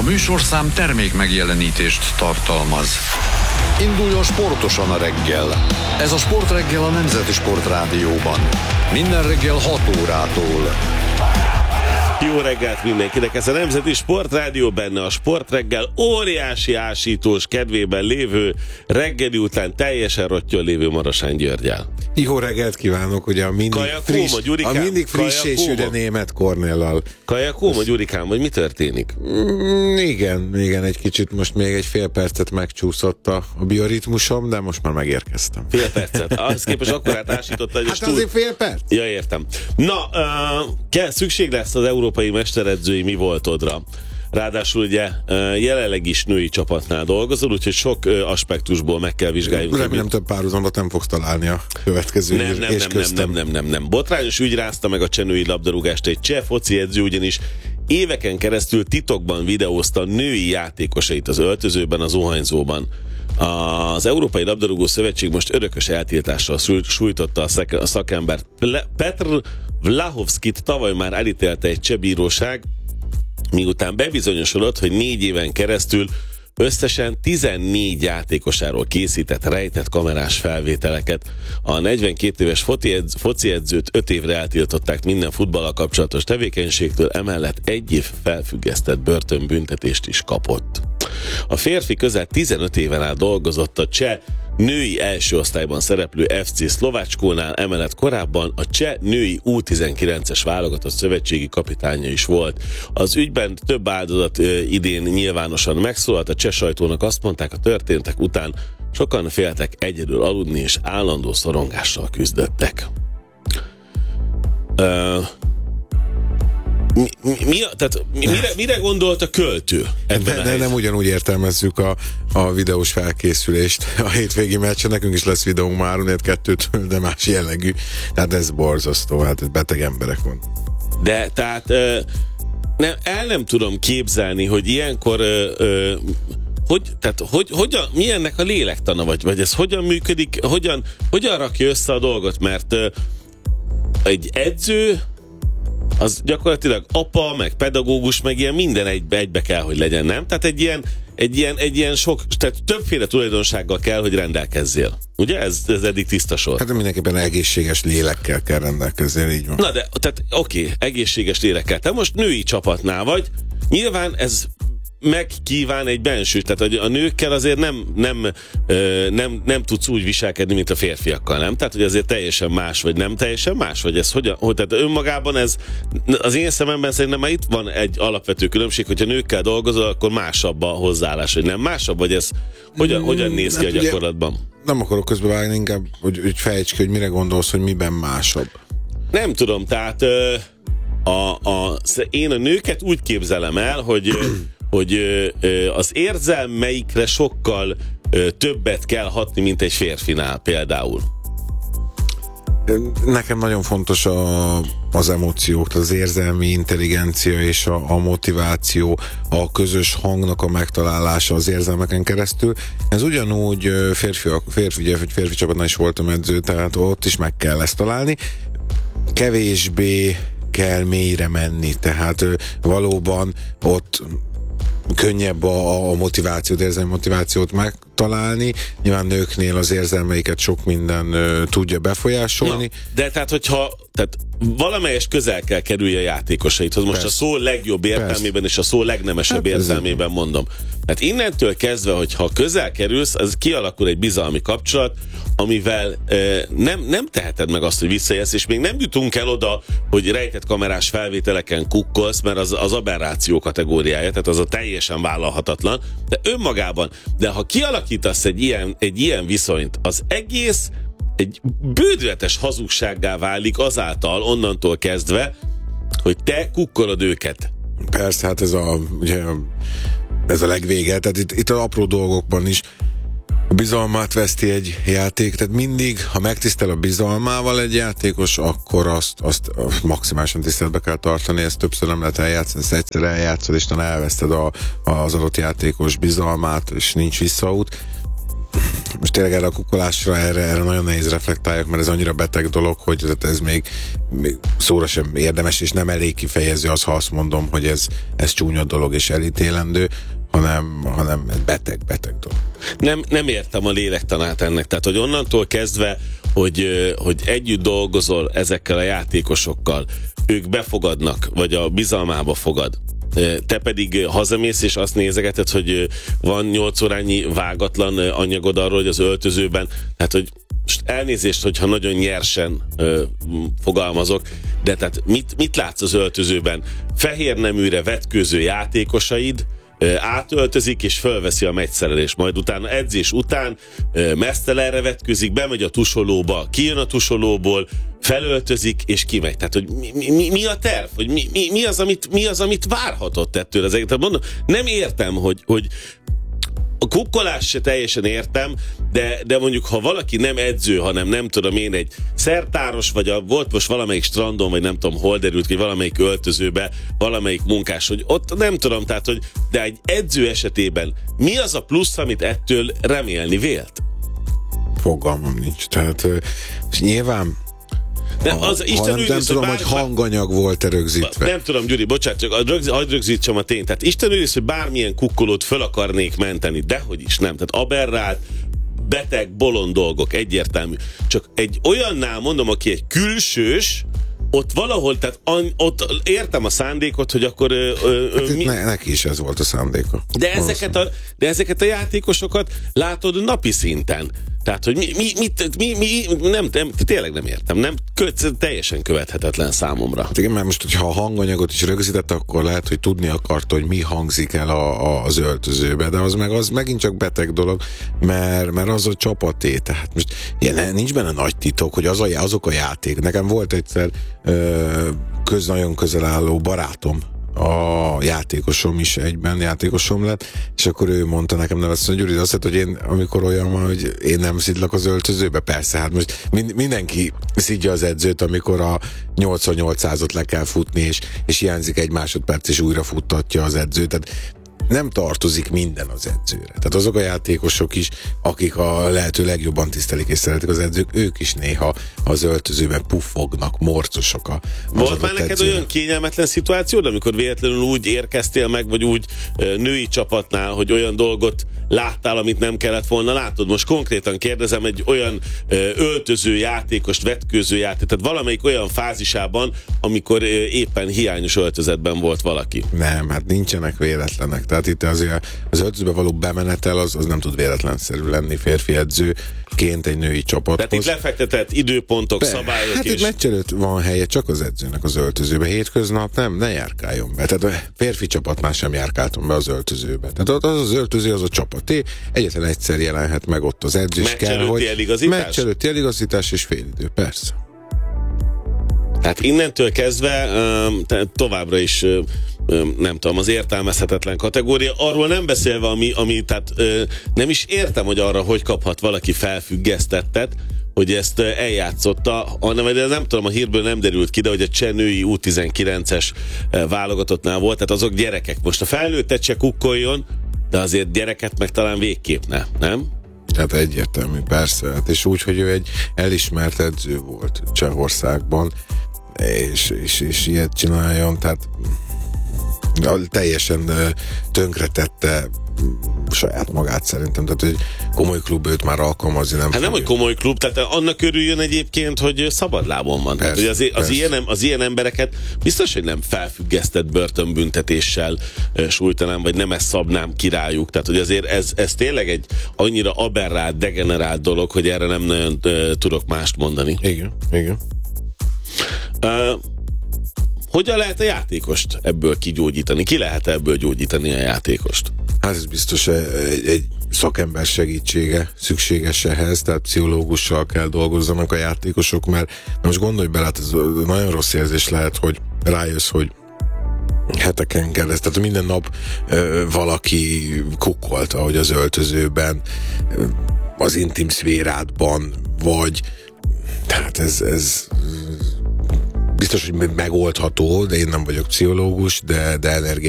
műsorszám termék megjelenítést tartalmaz. Induljon sportosan a reggel. Ez a Sportreggel a Nemzeti Sportrádióban. Minden reggel 6 órától. Jó reggelt mindenkinek! Ez a Nemzeti Sportrádió, benne a Sportreggel óriási ásítós kedvében lévő, reggeli után teljesen rottyol lévő Marosán Györgyel. Jó reggelt kívánok, ugye a mindig friss és üde német Kornéllal. Kajakóma, Gyurikám, vagy mi történik? Igen, egy kicsit most még egy fél percet megcsúszott a bioritmusom, de most már megérkeztem. Fél percet? Ahhoz képest akkor átásította, hogy hát azért fél perc? Ja, értem. Na, szükség lesz az európai mesteredzői mi voltodra. Ráadásul ugye jelenleg is női csapatnál dolgozol, úgyhogy sok aspektusból meg kell vizsgáljunk. Remélem több párhuzamot nem fogsz találni a következő Nem. Botrányos ügy rázta meg a cseh női labdarúgást. Egy cseh foci edző ugyanis éveken keresztül titokban videózta a női játékosait az öltözőben, az zuhanyzóban. Az Európai Labdarúgó Szövetség most örökös eltiltással sújtotta a szakembert. Petr Vlahovskit tavaly már elítélte egy cseh bíróság, miután bebizonyosodott, hogy 4 éven keresztül összesen 14 játékosáról készített rejtett kamerás felvételeket. A 42 éves foci edzőt 5 évre eltiltották minden futballal kapcsolatos tevékenységtől, emellett 1 év felfüggesztett börtönbüntetést is kapott. A férfi közel 15 éven át dolgozott a cseh női első osztályban szereplő FC Szlovácskónál, emellett korábban a cseh női U19-es válogatott szövetségi kapitánya is volt. Az ügyben több áldozat idén nyilvánosan megszólalt, a cseh sajtónak azt mondták, a történtek után sokan féltek egyedül aludni, és állandó szorongással küzdöttek. Mire gondolt a költő? Nem ugyanúgy értelmezzük a videós felkészülést a hétvégi meccsen. Nekünk is lesz videónk már 2-től, de más jellegű. Tehát ez borzasztó, hát ez beteg emberek van. De tehát nem tudom képzelni, hogy ilyenkor mi ennek a lélektana, vagy ez hogyan működik, hogyan rakja össze a dolgot, mert egy edző az gyakorlatilag apa, meg pedagógus, meg ilyen minden egybe kell, hogy legyen, nem? Tehát egy ilyen sok, tehát többféle tulajdonsággal kell, hogy rendelkezzél. Ugye? Ez eddig tiszta sor. Hát egészséges egészséges lélekkel kell rendelkezzél, így van. Na de, tehát egészséges lélekkel. Te most női csapatnál vagy, nyilván ez megkíván egy bensőt, tehát a nőkkel azért nem tudsz úgy viselkedni, mint a férfiakkal, nem? Tehát, hogy azért teljesen más, vagy nem teljesen más, vagy ez tehát önmagában ez, az én szememben szerintem már itt van egy alapvető különbség, hogyha nőkkel dolgozol, akkor másabb a hozzáállás, hogy nem másabb, vagy ez hogyan néz ki a gyakorlatban? Nem akarok közbevágni, inkább, hogy fejtsd ki, hogy mire gondolsz, hogy miben másabb. Nem tudom, tehát én a nőket úgy képzelem el, hogy az érzelmeikre sokkal többet kell hatni, mint egy férfinál például. Nekem nagyon fontos az emóciók, az érzelmi intelligencia és a motiváció, a közös hangnak a megtalálása az érzelmeken keresztül. Ez ugyanúgy férfi csapatnál is voltam edző, tehát ott is meg kell ezt találni. Kevésbé kell mélyre menni, tehát valóban ott könnyebb a motivációt, érzelmi motivációt megtalálni. Nyilván nőknél az érzelmeiket sok minden tudja befolyásolni. Na, de tehát valamelyes közel kell kerülje a játékosaithoz. Most persze, a szó legjobb értelmében és a szó legnemesebb értelmében mondom. Tehát innentől kezdve, hogyha közel kerülsz, az kialakul egy bizalmi kapcsolat, amivel nem teheted meg azt, hogy visszajelsz, és még nem jutunk el oda, hogy rejtett kamerás felvételeken kukkolsz, mert az aberráció kategóriája, tehát az a teljesen vállalhatatlan, de önmagában, de ha kialakítasz egy ilyen viszonyt, az egész egy bődületes hazugsággá válik azáltal, onnantól kezdve, hogy te kukkolod őket. Persze, hát ez a legvége, tehát itt az apró dolgokban is a bizalmát veszti egy játék, tehát mindig, ha megtisztel a bizalmával egy játékos, akkor azt maximálisan tiszteletbe kell tartani, ezt többször nem lehet eljátszani, ezt egyszer eljátszod, és talán elveszted az adott játékos bizalmát, és nincs visszaút. most tényleg erre a kukolásra, erre nagyon nehéz reflektáljak, mert ez annyira beteg dolog, hogy ez még szóra sem érdemes, és nem elég kifejező az, ha azt mondom, hogy ez csúnya dolog és elítélendő, hanem beteg dolog. Nem értem a lélektanát ennek. Tehát, hogy onnantól kezdve, hogy együtt dolgozol ezekkel a játékosokkal, ők befogadnak, vagy a bizalmába fogad, te pedig hazamész, és azt nézegeted, hogy van 8 órányi vágatlan anyagod arról, hogy az öltözőben, tehát, hogy elnézést, hogyha nagyon nyersen fogalmazok, de tehát mit látsz az öltözőben? Fehér neműre vetkőző játékosaid átöltözik és fölveszi a megyszerelést, majd utána edzés után mesztelenre vetkőzik, bemegy a tusolóba, kijön a tusolóból, felöltözik és kimegy. Tehát, hogy mi a terv? Hogy mi az, amit várhatott ettől az egész? Tehát mondom, nem értem, hogy a kukkolást se teljesen értem, de mondjuk, ha valaki nem edző, hanem nem tudom én, egy szertáros, vagy volt most valamelyik strandon, vagy nem tudom, hol derült ki, valamelyik öltözőbe, valamelyik munkás, hogy ott nem tudom, tehát, hogy de egy edző esetében mi az a plusz, amit ettől remélni vélt? Fogalmam nincs. Tehát nyilván nem tudom, hogy hanganyag volt-e rögzítve. Nem tudom, Gyuri, bocsánat, csak hadd rögzítsem a tényt. Tehát Isten őriz, hogy bármilyen kukkolót föl akarnék menteni, dehogy is nem. Tehát aberrált, beteg, bolond dolgok, egyértelmű. Csak egy olyannál mondom, aki egy külsős, ott valahol, tehát ott értem a szándékot, hogy akkor... Neki is ez volt a szándéka. De ezeket a játékosokat látod napi szinten. Tehát, hogy tényleg nem értem. Teljesen követhetetlen számomra. Hát igen, mert most, hogyha a hanganyagot is rögzített, akkor lehet, hogy tudni akarta, hogy mi hangzik el az öltözőbe, de az megint csak beteg dolog, mert az a csapaté. Tehát most nincs benne nagy titok, hogy azok a játék. Nekem volt egyszer nagyon közel álló barátom, a játékosom is egyben játékosom lett, és akkor ő mondta nekem, nem azt mondja, Gyuri, azt mondta, hogy én, amikor olyan van, hogy én nem szidlak az öltözőbe, persze, hát most mindenki szidja az edzőt, amikor a 88-százat le kell futni, és hiányzik egy másodperc, és újra futtatja az edzőt, tehát nem tartozik minden az edzőre. Tehát azok a játékosok is, akik a lehető legjobban tisztelik és szeretik az edzők, ők is néha az öltözőben puffognak, morcosok a volt már neked olyan kényelmetlen szituációd, amikor véletlenül úgy érkeztél meg, vagy úgy női csapatnál, hogy olyan dolgot láttál, amit nem kellett volna látod? Most konkrétan kérdezem egy olyan öltöző játékost, vetkőző játékost, tehát valamelyik olyan fázisában, amikor éppen hiányos öltözetben volt valaki. Nem, hát nincsenek véletlenek. Tehát itt azért az öltözőbe való bemenetel az nem tud véletlenszerű lenni férfi edzőként egy női csapathoz. Tehát itt lefektetett időpontok, szabályok hát és... itt meccs előtt van helye csak az edzőnek az öltözőbe. Hétköznap ne járkáljon be. Tehát a férfi csapatnál sem járkáltam be az öltözőbe. Tehát az öltöző, az a csapaté. Egyetlen egyszer jelenhet meg ott az edző. Meccs előtti eligazítás? Meccs előtti eligazítás és félidő, persze. Tehát innentől kezdve továbbra is nem tudom, az értelmezhetetlen kategória. Arról nem beszélve, ami tehát nem is értem, hogy arra hogy kaphat valaki felfüggesztettet, hogy ezt eljátszotta, de nem tudom, a hírből nem derült ki, de hogy a cseh női U19-es válogatottnál volt, tehát azok gyerekek. Most a felnőttet se kukkoljon, de azért gyereket meg talán végképp nem? Hát egyértelmű, persze. Hát és úgy, hogy ő egy elismert edző volt Csehországban, és ilyet csináljon, tehát teljesen tönkretette saját magát szerintem, tehát hogy komoly klub őt már alkalmazni nem. Hát nem, hogy komoly klub, tehát annak örüljön egyébként, hogy szabadlábon van. Persze, tehát, hogy az ilyen embereket biztos, hogy nem felfüggesztett börtönbüntetéssel sújtanám, vagy nem ezt szabnám ki rájuk. Tehát, hogy azért ez tényleg egy annyira aberrált, degenerált dolog, hogy erre nem nagyon tudok mást mondani. Igen. Hogyan lehet a játékost ebből kigyógyítani? Ki lehet ebből gyógyítani a játékost? Hát ez biztos egy szakember segítsége szükséges ehhez, tehát pszichológussal kell dolgozzanak a játékosok, mert most gondolj bele, hát ez nagyon rossz érzés lehet, hogy rájössz, hogy heteken keresztül, tehát minden nap valaki kukkolt, ahogy az öltözőben, az intim szférádban, vagy tehát ez biztos, hogy megoldható, de én nem vagyok pszichológus, de energiát